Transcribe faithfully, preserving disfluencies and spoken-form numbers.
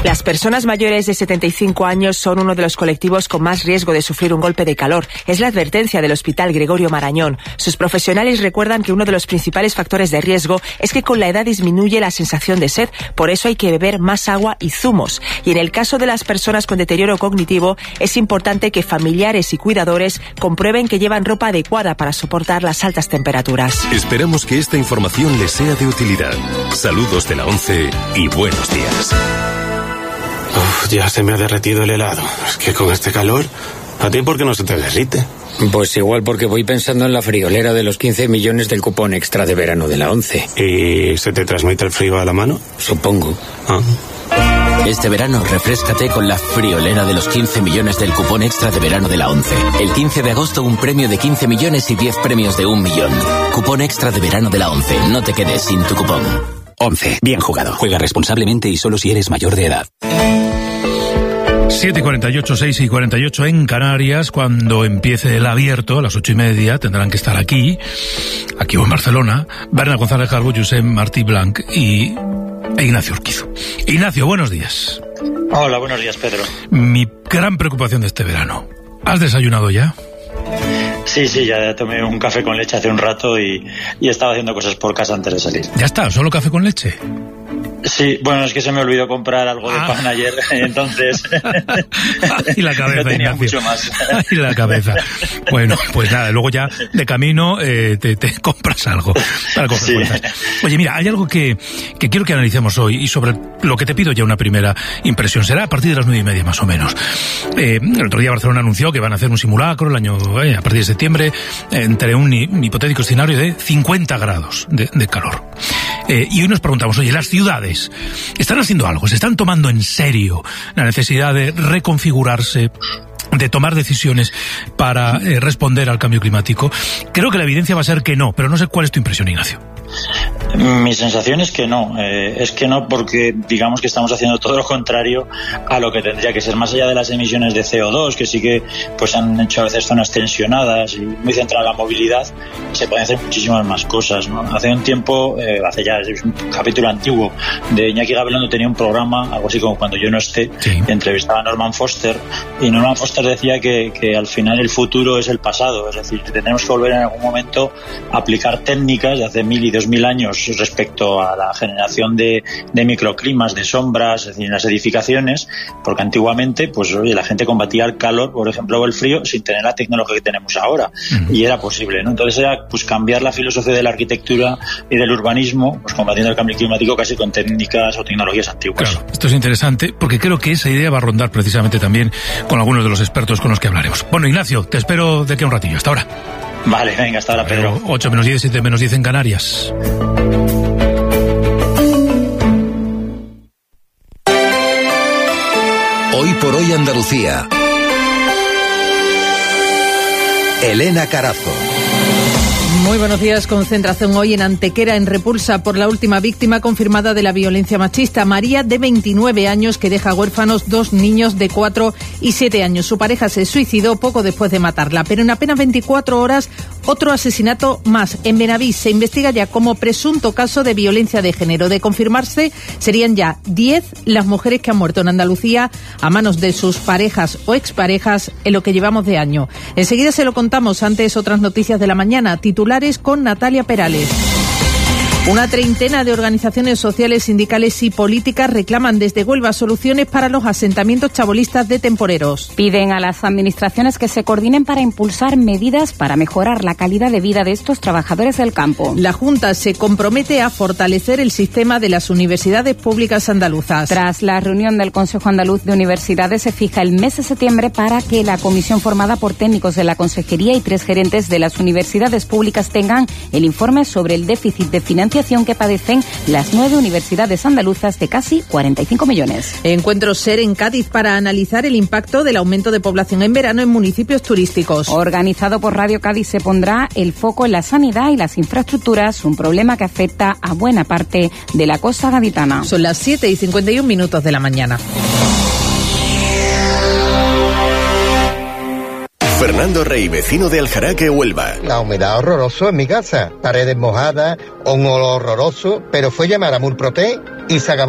Las personas mayores de setenta y cinco años son uno de los colectivos con más riesgo de sufrir un golpe de calor. Es la advertencia del Hospital Gregorio Marañón. Sus profesionales recuerdan que uno de los principales factores de riesgo es que con la edad disminuye la sensación de sed. Por eso hay que beber más agua y zumos. Y en el caso de las personas con deterioro cognitivo, es importante que familiares y cuidadores comprueben que llevan ropa adecuada para soportar las altas temperaturas. Esperamos que esta información les sea de utilidad. Saludos de la ONCE y buenos días. Uf, ya se me ha derretido el helado. Es que con este calor, ¿a ti por qué no se te derrite? Pues igual porque voy pensando en la friolera de los quince millones del cupón extra de verano de la ONCE. ¿Y se te transmite el frío a la mano? Supongo. Ah. Este verano refréscate con la friolera de los quince millones del cupón extra de verano de la ONCE. El quince de agosto un premio de quince millones y diez premios de un millón. Cupón extra de verano de la ONCE. No te quedes sin tu cupón. ONCE. Bien jugado. Juega responsablemente y solo si eres mayor de edad. siete y cuarenta y ocho, seis y cuarenta y ocho en Canarias. Cuando empiece el abierto, a las ocho y media, tendrán que estar aquí, aquí o en Barcelona, Bernat González Calvo, Josep Martí Blanc y e Ignacio Urquizu. Ignacio, buenos días. Hola, buenos días, Pedro. Mi gran preocupación de este verano. ¿Has desayunado ya? Sí, sí, ya tomé un café con leche hace un rato y, y estaba haciendo cosas por casa antes de salir. ¿Ya está? ¿Solo café con leche? Sí, bueno, es que se me olvidó comprar algo de ah. pan ayer, entonces y la cabeza, no tenía Ignacio. mucho más. Y la cabeza. Bueno, pues nada, luego ya de camino eh, te, te compras algo para coger sí. fuerzas. Oye, mira, hay algo que, que quiero que analicemos hoy y sobre lo que te pido ya una primera impresión. Será a partir de las nueve y media más o menos. Eh, el otro día Barcelona anunció que van a hacer un simulacro el año eh, a partir de septiembre entre un, un hipotético escenario de cincuenta grados de, de calor. Eh, y hoy nos preguntamos, oye, las ciudades están haciendo algo, se están tomando en serio la necesidad de reconfigurarse, de tomar decisiones para eh, responder al cambio climático. Creo que la evidencia va a ser que no, pero no sé cuál es tu impresión, Ignacio. Mi sensación es que no, eh, es que no porque digamos que estamos haciendo todo lo contrario a lo que tendría que ser, más allá de las emisiones de C O dos, que sí que pues han hecho a veces zonas tensionadas y muy centrada en la movilidad, se pueden hacer muchísimas más cosas, ¿no? Hace un tiempo, eh, hace ya, es un capítulo antiguo de Iñaki Gabilondo, tenía un programa, algo así como Cuando yo no esté, sí. Entrevistaba a Norman Foster y Norman Foster decía que, que al final el futuro es el pasado, es decir, tenemos que volver en algún momento a aplicar técnicas de hace mil y dos mil años respecto a la generación de, de microclimas, de sombras, es decir, en las edificaciones, porque antiguamente pues oye, la gente combatía el calor, por ejemplo, o el frío sin tener la tecnología que tenemos ahora, uh-huh. y era posible, ¿no? Entonces era pues cambiar la filosofía de la arquitectura y del urbanismo, pues combatiendo el cambio climático casi con técnicas o tecnologías antiguas. Claro, esto es interesante porque creo que esa idea va a rondar precisamente también con algunos de los expertos con los que hablaremos. Bueno, Ignacio, te espero de aquí a un ratillo. Hasta ahora. Vale, venga, hasta ahora, Pedro. ocho menos diez, siete menos diez en Canarias. Hoy por hoy Andalucía. Elena Carazo. Muy buenos días. Concentración hoy en Antequera, en repulsa por la última víctima confirmada de la violencia machista, María, de veintinueve años, que deja huérfanos dos niños de cuatro y siete años. Su pareja se suicidó poco después de matarla, pero en apenas veinticuatro horas otro asesinato más. En Benavís se investiga ya como presunto caso de violencia de género. De confirmarse, serían ya diez las mujeres que han muerto en Andalucía a manos de sus parejas o exparejas en lo que llevamos de año. Enseguida se lo contamos. Antes, otras noticias de la mañana, titulares con Natalia Perales. Una treintena de organizaciones sociales, sindicales y políticas reclaman desde Huelva soluciones para los asentamientos chabolistas de temporeros. Piden a las administraciones que se coordinen para impulsar medidas para mejorar la calidad de vida de estos trabajadores del campo. La Junta se compromete a fortalecer el sistema de las universidades públicas andaluzas. Tras la reunión del Consejo Andaluz de Universidades, se fija el mes de septiembre para que la comisión formada por técnicos de la Consejería y tres gerentes de las universidades públicas tengan el informe sobre el déficit de financiación que padecen las nueve universidades andaluzas de casi cuarenta y cinco millones. Encuentro SER en Cádiz para analizar el impacto del aumento de población en verano en municipios turísticos. Organizado por Radio Cádiz, se pondrá el foco en la sanidad y las infraestructuras, un problema que afecta a buena parte de la costa gaditana. Son las siete y cincuenta y un minutos de la mañana. Fernando Rey, vecino de Aljaraque, Huelva. La humedad horroroso en mi casa, paredes mojadas, un olor horroroso, pero fue llamar a Murprotec y se acabó.